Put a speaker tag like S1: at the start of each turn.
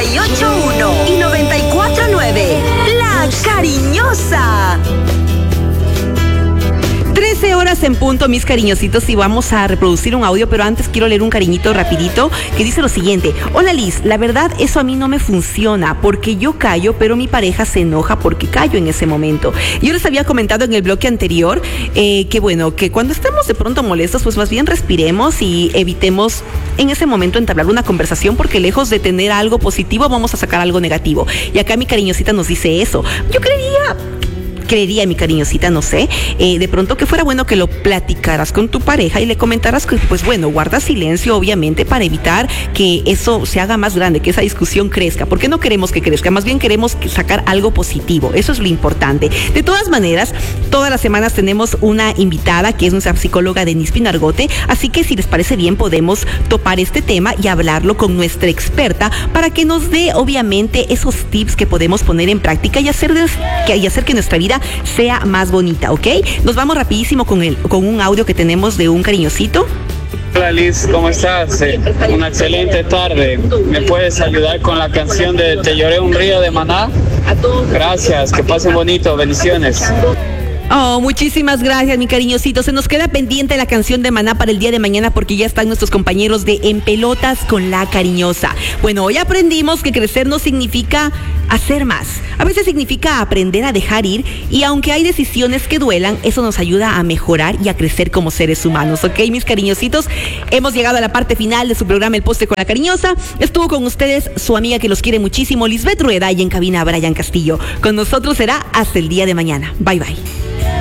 S1: 98.1 y 94.9. La Cariñosa.
S2: 13 horas en punto, mis cariñositos, y vamos a reproducir un audio, pero antes quiero leer un cariñito rapidito que dice lo siguiente. Hola Liz, la verdad eso a mí no me funciona porque yo callo, pero mi pareja se enoja porque callo en ese momento. Yo les había comentado en el bloque anterior que bueno, que cuando estemos de pronto molestos, pues más bien respiremos y evitemos en ese momento entablar una conversación, porque lejos de tener algo positivo vamos a sacar algo negativo. Y acá mi cariñosita nos dice eso. Yo creería, mi cariñosita, no sé, de pronto que fuera bueno que lo platicaras con tu pareja y le comentaras que, pues bueno, guarda silencio, obviamente, para evitar que eso se haga más grande, que esa discusión crezca, porque no queremos que crezca, más bien queremos sacar algo positivo, eso es lo importante. De todas maneras, todas las semanas tenemos una invitada que es nuestra psicóloga Denise Pinargote, así que si les parece bien podemos topar este tema y hablarlo con nuestra experta para que nos dé, obviamente, esos tips que podemos poner en práctica y hacer que nuestra vida sea más bonita, ¿ok? Nos vamos rapidísimo con un audio que tenemos de un cariñosito.
S3: Hola Liz, ¿cómo estás? Una excelente tarde. ¿Me puedes ayudar con la canción de Te lloré un río de Maná? Gracias, que pasen bonito, bendiciones.
S2: Oh, muchísimas gracias, mi cariñosito. Se nos queda pendiente la canción de Maná para el día de mañana porque ya están nuestros compañeros de En Pelotas con La Cariñosa. Bueno, hoy aprendimos que crecer no significa hacer más. A veces significa aprender a dejar ir, y aunque hay decisiones que duelan, eso nos ayuda a mejorar y a crecer como seres humanos, ¿ok, mis cariñositos? Hemos llegado a la parte final de su programa El Postre con La Cariñosa. Estuvo con ustedes su amiga que los quiere muchísimo, Lisbeth Rueda, y en cabina Brian Castillo. Con nosotros será hasta el día de mañana. Bye, bye.